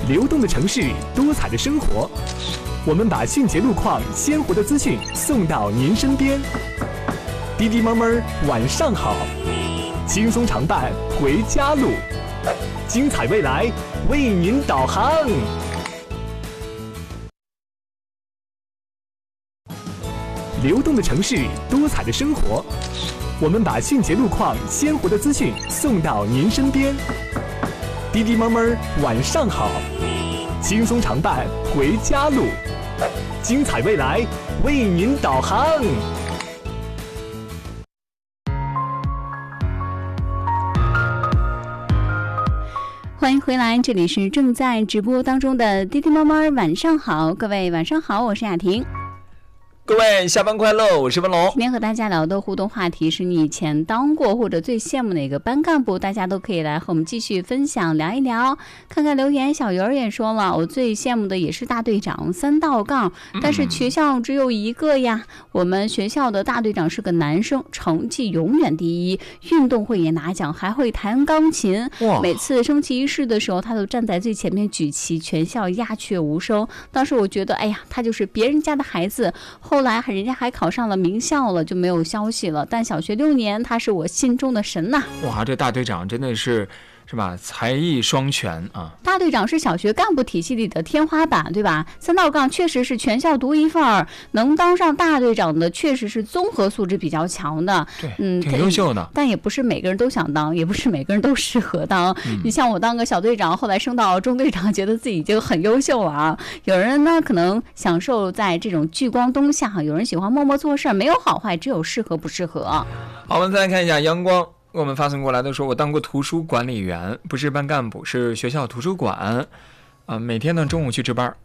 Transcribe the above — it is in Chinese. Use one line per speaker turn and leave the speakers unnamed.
流动的城市，多彩的生活，我们把迅捷路况、鲜活的资讯送到您身边。滴滴猫猫晚上好，轻松常伴回家路，精彩未来为您导航。流动的城市，多彩的生活，我们把迅捷路况、鲜活的资讯送到您身边。滴滴猫猫晚上好，轻松常伴回家路，精彩未来为您导航。
欢迎回来，这里是正在直播当中的滴滴猫猫晚上好，各位晚上好，我是雅婷。
各位下班快乐，我是文龙。
今天和大家聊的互动话题是你以前当过或者最羡慕哪个班干部，大家都可以来和我们继续分享聊一聊。看看留言，小鱼儿也说了，我最羡慕的也是大队长3道杠，但是学校只有一个呀。我们学校的大队长是个男生，成绩永远第一，运动会也拿奖，还会弹钢琴。每次升旗仪式的时候，他都站在最前面举旗，全校鸦雀无声。当时我觉得，哎呀，他就是别人家的孩子。后来人家还考上了名校了，就没有消息了。但小学6年，他是我心中的神呐！
哇，这大队长真的是吧？才艺双全啊！
大队长是小学干部体系里的天花板，对吧？3道杠确实是全校独一份儿，能当上大队长的确实是综合素质比较强的。
对，挺优秀的。
但也不是每个人都想当，也不是每个人都适合当。你像我当个小队长，后来升到中队长，觉得自己已经很优秀了啊。有人呢可能享受在这种聚光灯下，有人喜欢默默做事，没有好坏，只有适合不适合。
好，我们再来看一下阳光。我们发送过来的说，我当过图书管理员，不是班干部，是学校图书馆，每天呢中午去值班，